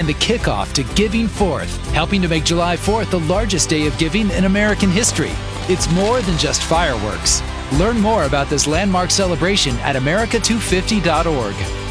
and the kickoff to Giving Fourth, helping to make July 4th the largest day of giving in American history. It's more than just fireworks. Learn more about this landmark celebration at America250.org.